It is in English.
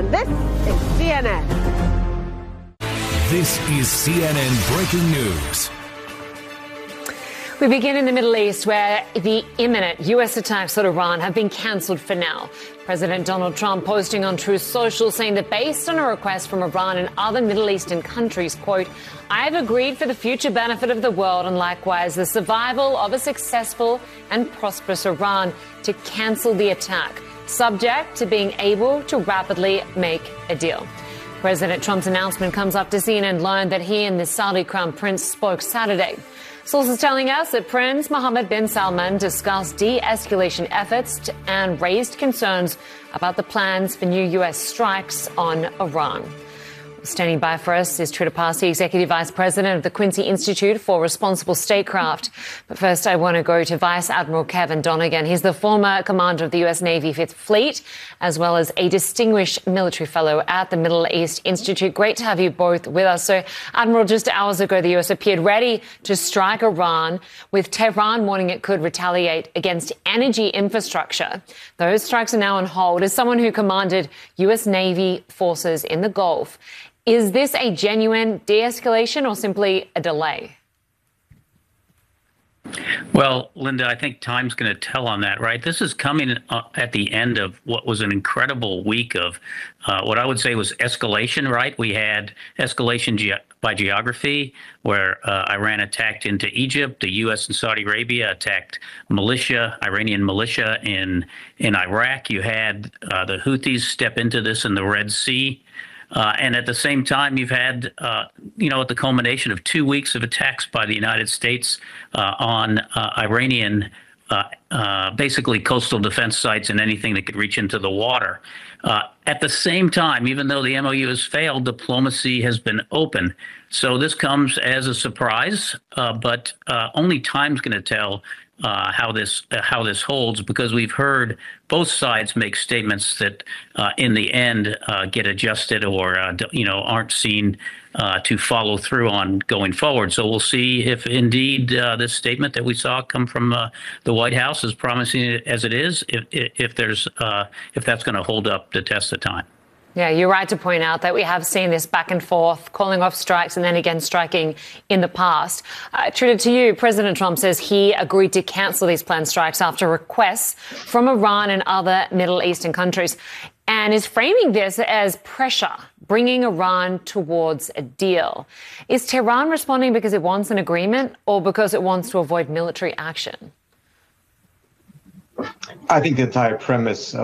and this is CNN. This is CNN Breaking News. We begin in the Middle East, where the imminent U.S. attacks on Iran have been cancelled for now. President Donald Trump posting on Truth Social saying that based on a request from Iran and other Middle Eastern countries, quote, I have agreed for the future benefit of the world and likewise the survival of a successful and prosperous Iran to cancel the attack, subject to being able to rapidly make a deal. President Trump's announcement comes after CNN learned that he and the Saudi Crown Prince spoke Saturday. Sources telling us that Prince Mohammed bin Salman discussed de-escalation efforts and raised concerns about the plans for new U.S. strikes on Iran. Standing by for us is Trita Parsi, Executive Vice President of the Quincy Institute for Responsible Statecraft. But first, I want to go to Vice Admiral Kevin Donegan. He's the former commander of the U.S. Navy Fifth Fleet, as well as a distinguished military fellow at the Middle East Institute. Great to have you both with us. So, Admiral, just hours ago, the U.S. appeared ready to strike Iran, with Tehran warning it could retaliate against energy infrastructure. Those strikes are now on hold. As someone who commanded U.S. Navy forces in the Gulf, is this a genuine de-escalation or simply a delay? Well, Linda, I think time's going to tell on that, right? This is coming at the end of what was an incredible week of what I would say was escalation, right? We had escalation by geography, where Iran attacked into Egypt. The U.S. and Saudi Arabia attacked Iranian militia in Iraq. You had the Houthis step into this in the Red Sea. And at the same time, you've had, at the culmination of 2 weeks of attacks by the United States on Iranian, basically coastal defense sites and anything that could reach into the water. At the same time, even though the MOU has failed, diplomacy has been open. So this comes as a surprise, but only time's going to tell how this holds, because we've heard both sides make statements that in the end get adjusted or aren't seen to follow through on going forward. So we'll see if indeed this statement that we saw come from the White House, as promising as it is, if that's going to hold up the test of time. Yeah, you're right to point out that we have seen this back and forth, calling off strikes and then again striking in the past. Trita, to you, President Trump says he agreed to cancel these planned strikes after requests from Iran and other Middle Eastern countries, and is framing this as pressure, bringing Iran towards a deal. Is Tehran responding because it wants an agreement or because it wants to avoid military action? I think the entire premise